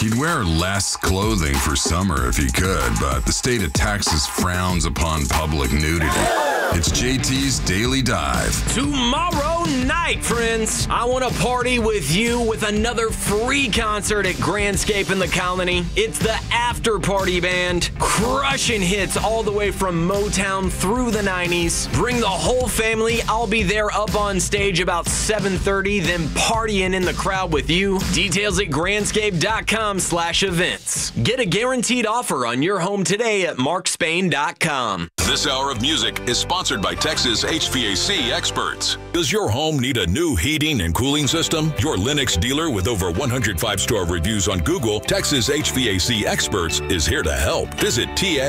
He'd wear less clothing for summer if he could, but the state of Texas frowns upon public nudity. It's JT's Daily Dive. Tomorrow night, friends, I want to party with you with another free concert at Grandscape in the Colony. It's the After Party Band, crushing hits all the way from Motown through the 90s. Bring the whole family. I'll be there up on stage about 7:30, then partying in the crowd with you. Details at grandscape.com/events. Get a guaranteed offer on your home today at markspain.com. This hour of music is sponsored by Texas HVAC experts. Does your home need a new heating and cooling system? Your Lennox dealer with over 100 5-star reviews on Google, Texas HVAC Experts, is here to help. Visit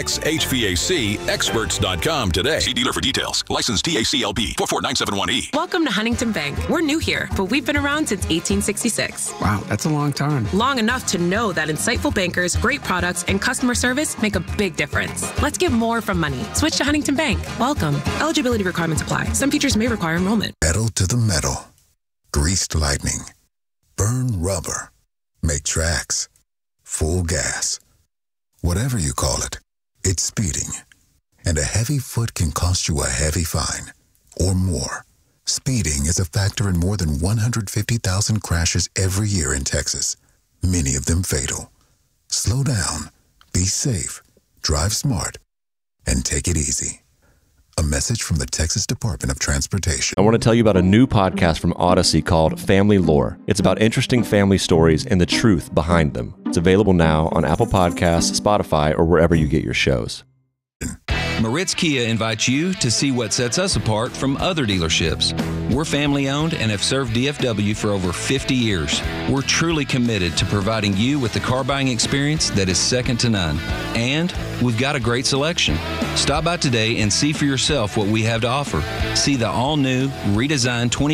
txhvacexperts.com today. See dealer for details. License TACLB 44971E. Welcome to Huntington Bank. We're new here, but we've been around since 1866. Wow, that's a long time. Long enough to know that insightful bankers, great products, and customer service make a big difference. Let's get more from money. Switch to Huntington Bank. Welcome. Eligibility requirements apply. Some features may require enrollment. Pedal to the metal. Greased lightning. Burn rubber. Make tracks. Full gas. Whatever you call it, it's speeding. And a heavy foot can cost you a heavy fine. Or more. Speeding is a factor in more than 150,000 crashes every year in Texas. Many of them fatal. Slow down. Be safe. Drive smart. And take it easy. A message from the Texas Department of Transportation. I want to tell you about a new podcast from Odyssey called Family Lore. It's about interesting family stories and the truth behind them. It's available now on Apple Podcasts, Spotify, or wherever you get your shows. Moritz Kia invites you to see what sets us apart from other dealerships. We're family-owned and have served DFW for over 50 years. We're truly committed to providing you with the car buying experience that is second to none. And we've got a great selection. Stop by today and see for yourself what we have to offer. See the all-new, redesigned